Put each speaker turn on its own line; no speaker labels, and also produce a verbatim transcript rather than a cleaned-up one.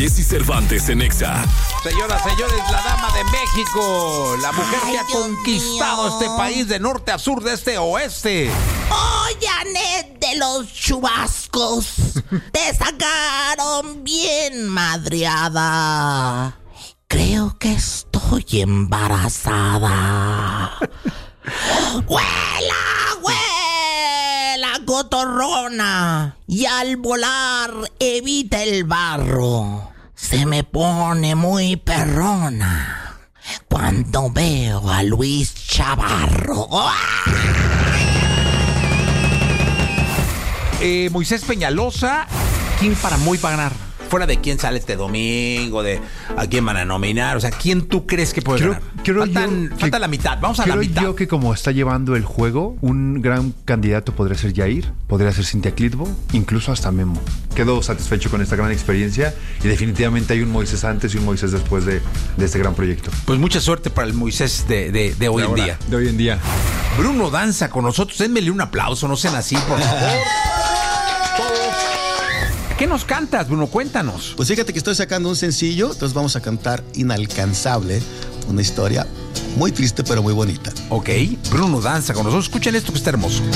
Jessy Cervantes en Exa.
Señoras, señores, la dama de México, la mujer
Ay,
que ha
Dios
conquistado
mío.
este país de norte a sur, de este a oeste.
¡Oh, Janet de los chubascos! Te sacaron bien madreada. Creo que estoy embarazada. ¡Huela, huela, cotorrona! Y al volar evita el barro. Se me pone muy perrona cuando veo a Luis Chavarro.
Eh, Moisés Peñalosa, ¿quién para muy va a ganar? Fuera de quién sale este domingo, de a quién van a nominar, o sea, ¿quién tú crees que puede
Creo-
ganar?
creo
Faltan-
yo
falta
que-
la mitad, vamos a la
Creo
mitad.
yo que como está llevando el juego, un gran candidato podría ser Yair, podría ser Cintia Clitbo, incluso hasta Memo. Quedo satisfecho con esta gran experiencia y definitivamente hay un Moisés antes y un Moisés después de, de este gran proyecto.
Pues mucha suerte para el Moisés de, de- de hoy en
Ahora,
día.
De hoy en día.
Bruno danza con nosotros, denmele un aplauso, no sean así, por favor. ¿Qué nos cantas, Bruno? Cuéntanos.
Pues fíjate que estoy sacando un sencillo, entonces vamos a cantar Inalcanzable, una historia muy triste pero muy bonita.
Ok, Bruno danza con nosotros, escuchen esto que está hermoso.